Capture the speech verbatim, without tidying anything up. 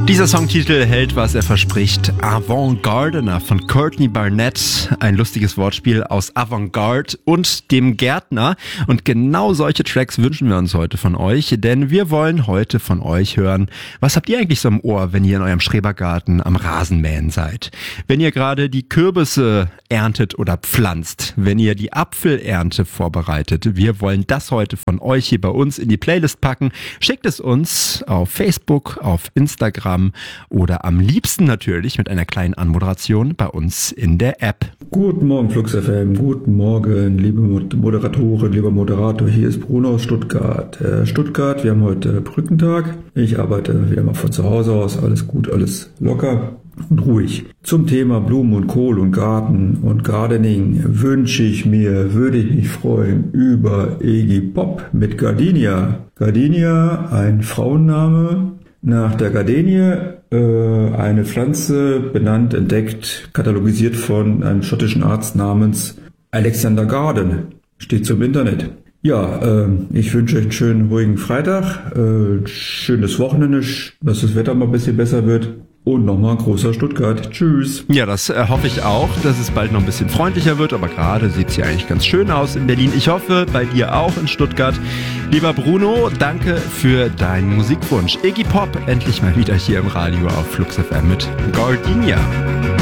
Dieser Songtitel hält, was er verspricht. Avant-Gardener von Courtney Barnett. Ein lustiges Wortspiel aus Avantgarde und dem Gärtner. Und genau solche Tracks wünschen wir uns heute von euch, denn wir wollen heute von euch hören, was habt ihr eigentlich so im Ohr, wenn ihr in eurem Schrebergarten am Rasenmähen seid? Wenn ihr gerade die Kürbisse erntet oder pflanzt, wenn ihr die Apfelernte vorbereitet. Wir wollen das heute von euch hier bei uns in die Playlist packen. Schickt es uns auf Facebook, auf Instagram oder am liebsten natürlich mit einer kleinen Anmoderation bei uns in der App. Guten Morgen Flux F M, guten Morgen liebe Moderatorin, lieber Moderator, hier ist Bruno aus Stuttgart. Äh, Stuttgart, wir haben heute Brückentag, ich arbeite wieder mal von zu Hause aus, alles gut, alles locker und ruhig. Zum Thema Blumen und Kohl und Garten und Gardening wünsche ich mir, würde ich mich freuen über Iggy Pop mit Gardenia. Gardenia, ein Frauenname. Nach der Gardenie, äh, eine Pflanze, benannt, entdeckt, katalogisiert von einem schottischen Arzt namens Alexander Garden. Steht so im Internet. Ja, äh, ich wünsche euch einen schönen, ruhigen Freitag, äh, schönes Wochenende, dass das Wetter mal ein bisschen besser wird. Und nochmal ein großer Stuttgart. Tschüss. Ja, das äh, hoffe ich auch, dass es bald noch ein bisschen freundlicher wird. Aber gerade sieht es hier eigentlich ganz schön aus in Berlin. Ich hoffe, bei dir auch in Stuttgart. Lieber Bruno, danke für deinen Musikwunsch. Iggy Pop endlich mal wieder hier im Radio auf Flux F M mit Gardenia.